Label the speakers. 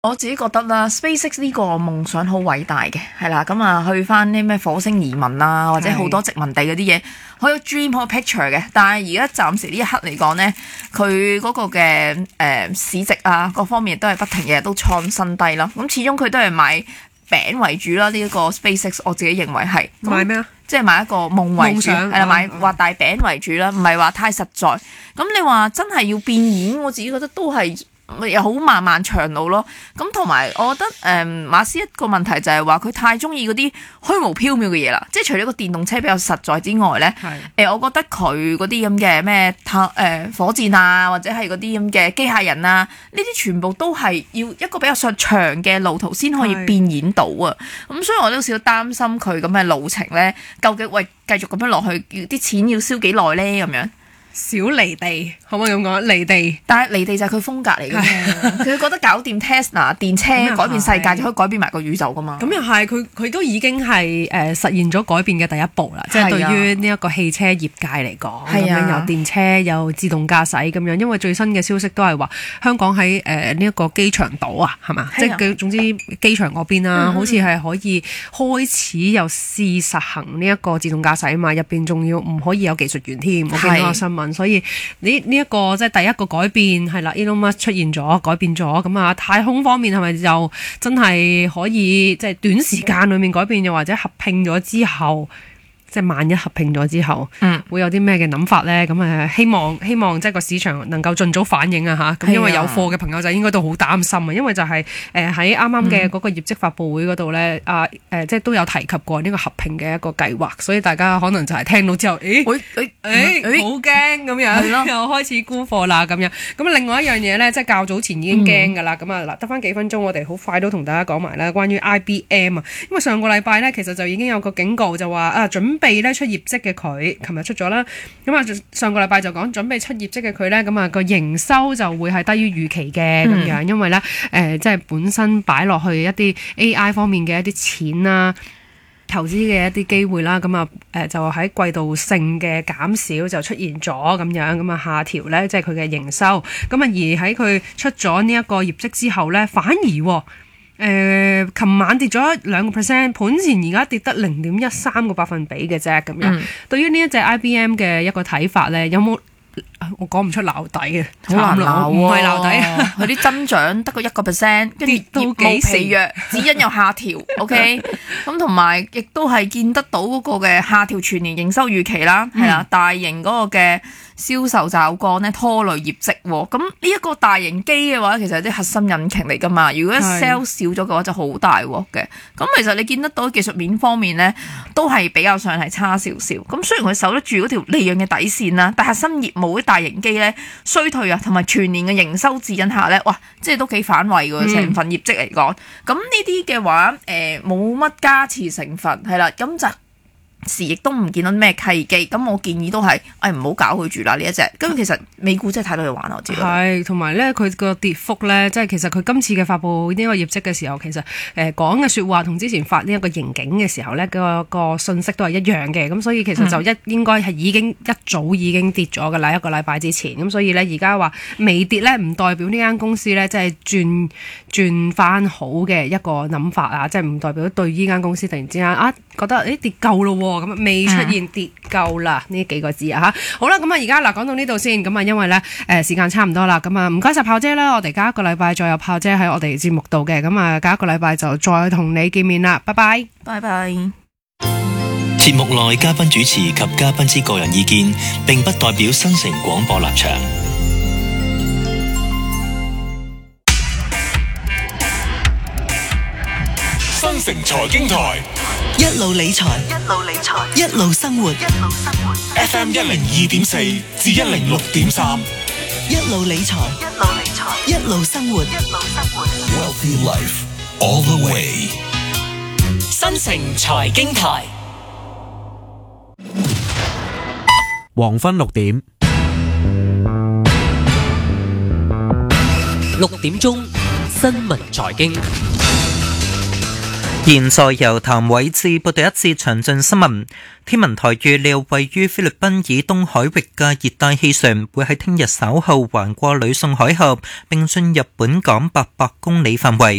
Speaker 1: 我自己覺得啦，SpaceX 呢個夢想好偉大嘅，係啦，咁啊去翻啲咩火星移民啊，或者好多殖民地嗰啲嘢，好有 dream 好有 picture 嘅。但係而家暫時呢一刻嚟講呢，佢嗰個嘅市值啊，各方面都係不停日日都創新低啦。咁始終佢都係買餅為主啦，呢一個 SpaceX 我自己認為係
Speaker 2: 買咩啊？
Speaker 1: 即係買一個夢為主，係啦，買畫大餅為主啦，唔係話太實在。咁你話真係要變現，我自己覺得都係。又好漫漫長路咯，咁同埋我覺得馬斯一個問題就係話佢太中意嗰啲虛無縹緲嘅嘢啦，即係除咗個電動車比較實在之外咧，我覺得佢嗰啲咁嘅咩火箭啊，或者係嗰啲咁嘅機械人啊，呢啲全部都係要一個比較長嘅路途先可以變現到啊，咁所以我都少擔心佢咁嘅路程咧，究竟繼續咁樣落去，啲錢要燒幾耐咧咁樣。
Speaker 2: 少離地，可唔可以咁講？離地，
Speaker 1: 但係離地就係佢風格嚟嘅嘛。佢覺得搞掂 Tesla 電車改變世界，就可以改變埋個宇宙噶嘛。
Speaker 2: 咁又係，佢都已經係實現咗改變嘅第一步啦。即係對於呢一個汽車業界嚟講，咁樣由電車又自動駕駛咁樣。因為最新嘅消息都係話香港喺呢一個機場島啊，係嘛？即係總之機場嗰邊啦，好似係可以開始又試實行呢一個自動駕駛嘛。入邊仲要唔可以有技術員添。我見到個新聞。所以呢一個即係第一個改變係啦 ，Elon Musk 出現咗改變咗咁啊，太空方面係咪就真係可以即係短時間裏面改變，又或者合併咗之後？即係萬一合併咗之後，會有啲咩嘅諗法咧？咁希望即係個市場能夠盡早反應啊嚇！咁因為有貨嘅朋友仔應該都好擔心啊，因為就係喺啱啱嘅嗰個業績發佈會嗰度咧，即係都有提及過呢個合併嘅一個計劃，所以大家可能就係聽到之後，好驚咁樣，又開始沽貨啦咁樣。咁另外一樣嘢咧，即係較早前已經驚㗎啦。咁啊嗱，得翻幾分鐘，我哋好快都同大家講埋啦，關於 IBM 啊，因為上個禮拜咧其實就已經有個警告，就話準備咧出業績嘅佢，琴日出咗啦。咁啊，上個禮拜就講準備出業績嘅佢咧，咁啊個營收就會係低於預期嘅咁樣，因為咧即係本身擺落去一啲 AI 方面嘅一啲錢啦、投資嘅一啲機會啦，咁啊就喺季度性嘅減少就出現咗咁樣，咁啊下調咧即係佢嘅營收。咁啊而喺佢出咗呢一個業績之後咧，反而琴晚跌咗2%，盤前而家跌得0.13個百分比嘅啫，咁樣。對於呢一隻 IBM 嘅一個睇法咧，有冇？我講唔出撈底嘅，
Speaker 1: 好難撈，
Speaker 2: 唔係撈底，
Speaker 1: 佢啲增長得個1%，跟住業務疲弱，指引又下調，OK， 咁同埋亦都係見得到嗰個嘅下調全年營收預期啦，係啦，大型嗰個嘅銷售驟降咧拖累業績喎，咁呢一個大型機嘅話，其實係啲核心引擎嚟噶嘛，如果 sell 少咗嘅話就好大鑊嘅，咁其實你見得到技術面方面咧，都係比較上係差少少，咁雖然佢守得住嗰條利潤嘅底線啦，但係核心業務啲大型機咧衰退啊，同埋全年嘅營收指引下咧，哇，即係都幾反胃嘅成份業績嚟講，咁呢啲嘅話冇乜加持成分係啦，咁就時亦都唔見到咩契機，咁我建議都係唔好搞佢住啦呢一隻。咁其實美股真係太多嘢玩，我知道。係，同埋咧佢個跌幅咧，即係其實佢今次嘅發布呢個業績嘅時候，其實講嘅説話同之前發呢一個盈警嘅時候咧，個信息都係一樣嘅。咁所以其實就應該係一早已經跌咗㗎啦，一個禮拜之前。咁所以咧而家話未跌咧，唔代表呢間公司咧即係轉翻好嘅一個諗法啊，即係唔代表對呢間公司突然之間覺得跌夠咯喎。咁未出現跌夠啦，呢幾個字啊嚇。好啦，咁啊而家講到呢度先，咁啊因為咧時間差唔多啦，咁啊唔該晒炮姐啦，我哋下一個禮拜再有炮姐喺我哋節目度嘅，咁啊下一個禮拜就再同你見面啦，拜拜，拜拜。
Speaker 3: 節目內嘉賓主持及嘉賓之個人意見，並不代表新城廣播立場。
Speaker 4: 新城財經台，
Speaker 5: 一路理財，一路生活。
Speaker 4: FM 102.4至106.3，
Speaker 5: 一路理財，一路生活。
Speaker 4: Wealthy Life all the way。
Speaker 6: 新城財經台，
Speaker 7: 黃昏6點
Speaker 6: ，6點鐘新聞財經。
Speaker 8: 現在由譚偉志報道一節詳盡新聞。天文台預料位於菲律賓以東海域嘅熱帶氣旋會喺聽日稍後橫過呂宋海峽，並進入本港800公里範圍。